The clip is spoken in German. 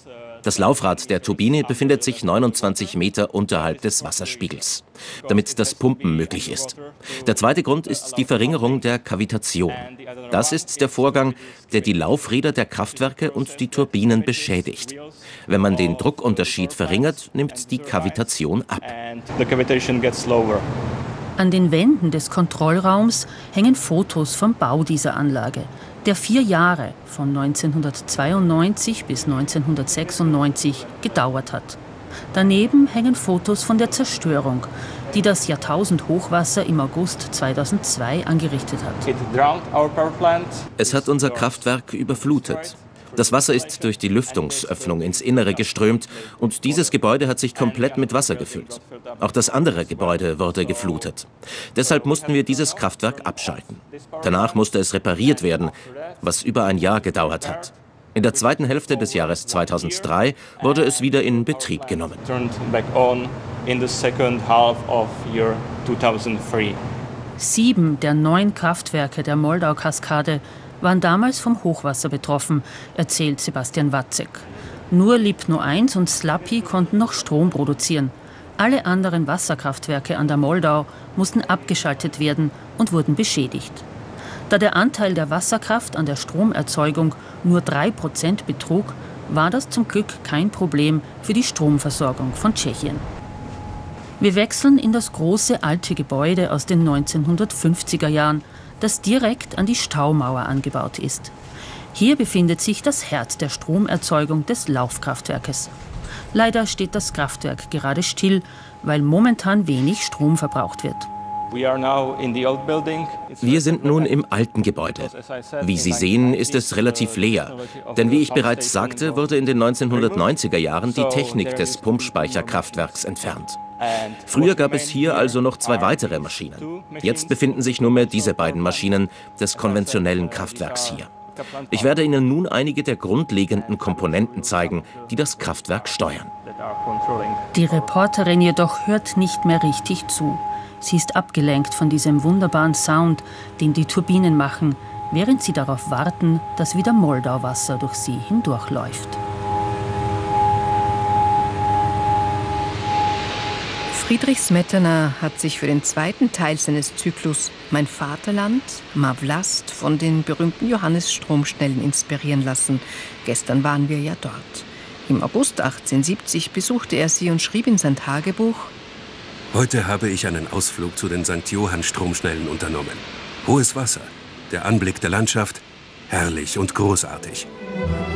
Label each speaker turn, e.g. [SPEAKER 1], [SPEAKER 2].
[SPEAKER 1] Das Laufrad der Turbine befindet sich 29 Meter unterhalb des Wasserspiegels, damit das Pumpen möglich ist. Der zweite Grund ist die Verringerung der Kavitation. Das ist der Vorgang, der die Laufräder der Kraftwerke und die Turbinen beschädigt. Wenn man den Druckunterschied verringert, nimmt die Kavitation ab.
[SPEAKER 2] An den Wänden des Kontrollraums hängen Fotos vom Bau dieser Anlage, der 4 Jahre, von 1992 bis 1996, gedauert hat. Daneben hängen Fotos von der Zerstörung, die das Jahrtausendhochwasser im August 2002 angerichtet hat.
[SPEAKER 1] Es hat unser Kraftwerk überflutet. Das Wasser ist durch die Lüftungsöffnung ins Innere geströmt und dieses Gebäude hat sich komplett mit Wasser gefüllt. Auch das andere Gebäude wurde geflutet. Deshalb mussten wir dieses Kraftwerk abschalten. Danach musste es repariert werden, was über ein Jahr gedauert hat. In der zweiten Hälfte des Jahres 2003 wurde es wieder in Betrieb genommen.
[SPEAKER 2] 7 der 9 Kraftwerke der Moldau-Kaskade waren damals vom Hochwasser betroffen, erzählt Sebastian Watzek. Nur Lipno 1 und Slapi konnten noch Strom produzieren. Alle anderen Wasserkraftwerke an der Moldau mussten abgeschaltet werden und wurden beschädigt. Da der Anteil der Wasserkraft an der Stromerzeugung nur 3% betrug, war das zum Glück kein Problem für die Stromversorgung von Tschechien. Wir wechseln in das große alte Gebäude aus den 1950er Jahren, das direkt an die Staumauer angebaut ist. Hier befindet sich das Herz der Stromerzeugung des Laufkraftwerkes. Leider steht das Kraftwerk gerade still, weil momentan wenig Strom verbraucht wird.
[SPEAKER 1] Wir sind nun im alten Gebäude. Wie Sie sehen, ist es relativ leer. Denn wie ich bereits sagte, wurde in den 1990er Jahren die Technik des Pumpspeicherkraftwerks entfernt. Früher gab es hier also noch 2 weitere Maschinen. Jetzt befinden sich nur mehr diese beiden Maschinen des konventionellen Kraftwerks hier. Ich werde Ihnen nun einige der grundlegenden Komponenten zeigen, die das Kraftwerk steuern.
[SPEAKER 2] Die Reporterin jedoch hört nicht mehr richtig zu. Sie ist abgelenkt von diesem wunderbaren Sound, den die Turbinen machen, während sie darauf warten, dass wieder Moldauwasser durch sie hindurchläuft.
[SPEAKER 3] Friedrich Smetana hat sich für den zweiten Teil seines Zyklus Mein Vaterland, Ma Vlast von den berühmten Johannesstromschnellen inspirieren lassen. Gestern waren wir ja dort. Im August 1870 besuchte er sie und schrieb in sein Tagebuch:
[SPEAKER 4] Heute habe ich einen Ausflug zu den St. Johann-Stromschnellen unternommen. Hohes Wasser, der Anblick der Landschaft, herrlich und großartig.